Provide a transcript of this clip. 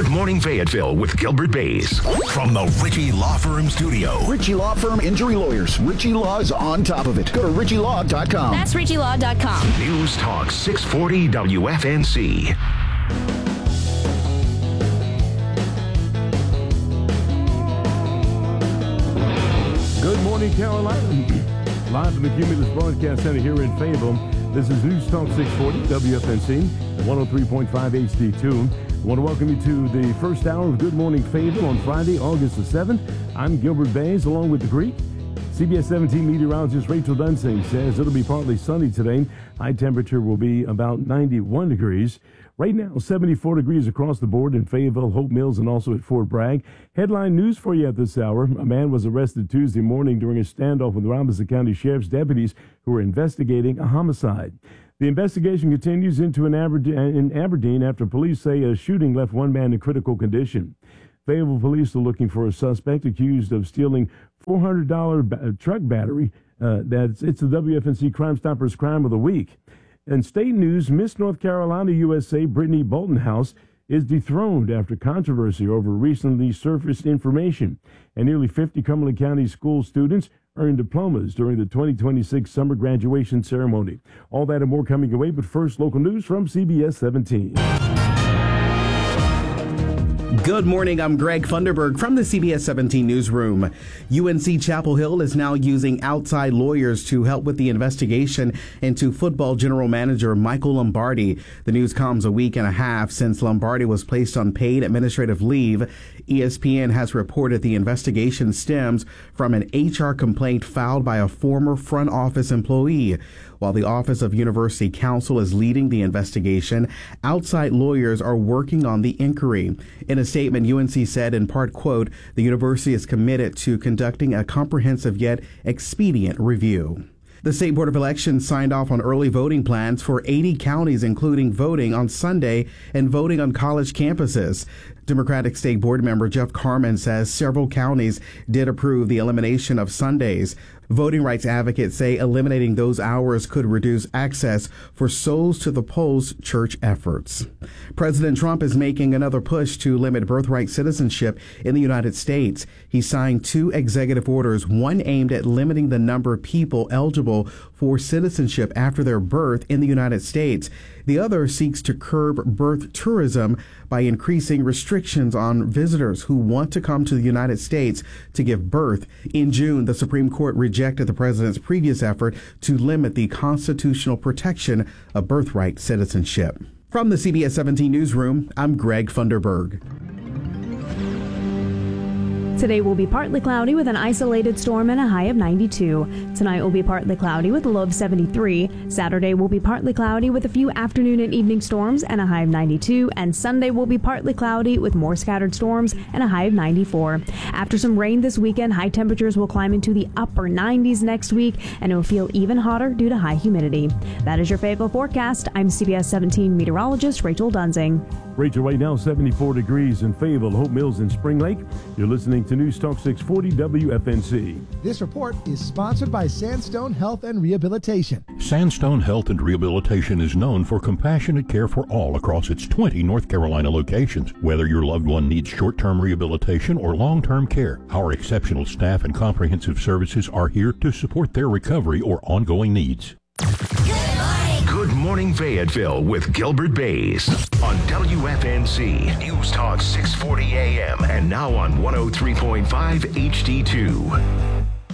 Morning Fayetteville with Gilbert Bays. From the Ritchie Law Firm studio. Ritchie Law Firm Injury Lawyers. Ritchie Law is on top of it. Go to ritchielaw.com. That's ritchielaw.com. News Talk 640 WFNC. Good morning, Carolina. Live from the Cumulus Broadcast Center here in Fayetteville. This is News Talk 640 WFNC, 103.5 HD2. I want to welcome you to the first hour of Good Morning Fayetteville on Friday, August the 7th. I'm Gilbert Bays, along with the Greek. CBS 17 meteorologist Rachel Dunsing says it'll be partly sunny today. High temperature will be about 91 degrees. Right now, 74 degrees across the board in Fayetteville, Hope Mills, and also at Fort Bragg. Headline news for you at this hour. A man was arrested Tuesday morning during a standoff with Robinson County Sheriff's deputies who were investigating a homicide. The investigation continues into in Aberdeen after police say a shooting left one man in critical condition. Fayetteville police are looking for a suspect accused of stealing $400 truck battery. It's the WFNC Crime Stoppers Crime of the Week. In state news, Miss North Carolina USA Brittany Boltonhouse is dethroned after controversy over recently surfaced information. And nearly 50 Cumberland County school students earned diplomas during the 2026 summer graduation ceremony. All that and more coming away, but first, local news from CBS 17. Good morning, I'm Greg Funderburg from the CBS 17 newsroom. UNC Chapel Hill is now using outside lawyers to help with the investigation into football general manager Michael Lombardi. The news comes a week and a half since Lombardi was placed on paid administrative leave. ESPN has reported the investigation stems from an HR complaint filed by a former front office employee. While the Office of University Counsel is leading the investigation, outside lawyers are working on the inquiry. In a statement, UNC said, in part, quote, the university is committed to conducting a comprehensive yet expedient review. The State Board of Elections signed off on early voting plans for 80 counties, including voting on Sunday and voting on college campuses. Democratic State Board member Jeff Carman says several counties did approve the elimination of Sundays. Voting rights advocates say eliminating those hours could reduce access for souls to the polls church efforts. President Trump is making another push to limit birthright citizenship in the United States. He signed 2 executive orders, one aimed at limiting the number of people eligible for citizenship after their birth in the United States. The other seeks to curb birth tourism by increasing restrictions on visitors who want to come to the United States to give birth. In June, the Supreme Court rejected the president's previous effort to limit the constitutional protection of birthright citizenship. From the CBS 17 newsroom, I'm Greg Funderburg. Today will be partly cloudy with an isolated storm and a high of 92. Tonight will be partly cloudy with a low of 73. Saturday will be partly cloudy with a few afternoon and evening storms and a high of 92. And Sunday will be partly cloudy with more scattered storms and a high of 94. After some rain this weekend, high temperatures will climb into the upper 90s next week, and it will feel even hotter due to high humidity. That is your Fayetteville forecast. I'm CBS 17 meteorologist Rachel Dunsing. Rachel, right now 74 degrees in Fayetteville, Hope Mills, and Spring Lake. You're listening to News Talk 640 WFNC. This report is sponsored by Sandstone Health and Rehabilitation. Sandstone Health and Rehabilitation is known for compassionate care for all across its 20 North Carolina locations. Whether your loved one needs short-term rehabilitation or long-term care, our exceptional staff and comprehensive services are here to support their recovery or ongoing needs. Good Morning Fayetteville with Gilbert Bays on WFNC News Talk 640 AM and now on 103.5 HD2.